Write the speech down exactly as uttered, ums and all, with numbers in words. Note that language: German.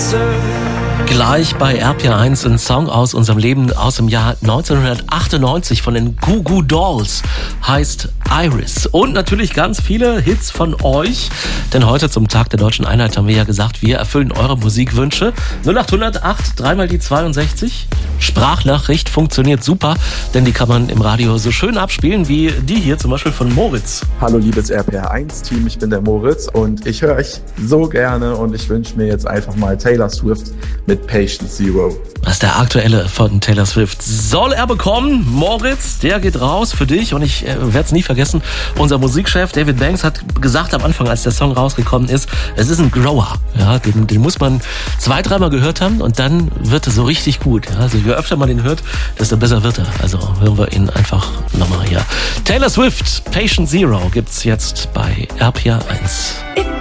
Gleich bei R P R eins ein Song aus unserem Leben aus dem Jahr neunzehnhundertachtundneunzig von den Goo Goo Dolls, heißt Iris. Und natürlich ganz viele Hits von euch, denn heute zum Tag der Deutschen Einheit haben wir ja gesagt, wir erfüllen eure Musikwünsche. null acht null acht, dreimal die zweiundsechzig. Sprachnachricht funktioniert super, denn die kann man im Radio so schön abspielen wie die hier zum Beispiel von Moritz. Hallo liebes R P R eins Team, ich bin der Moritz und ich höre euch so gerne und ich wünsche mir jetzt einfach mal Taylor Swift mit Patient Zero. Das ist der aktuelle von Taylor Swift. Soll er bekommen? Moritz, der geht raus für dich und ich äh, werde es nie vergessen. Unser Musikchef David Banks hat gesagt am Anfang, als der Song rausgekommen ist, es ist ein Grower. Ja, den, den muss man zwei, dreimal gehört haben und dann wird er so richtig gut. Ja, also je öfter man den hört, desto besser wird er. Also hören wir ihn einfach nochmal hier. Taylor Swift, Patient Zero gibt's jetzt bei R P R eins.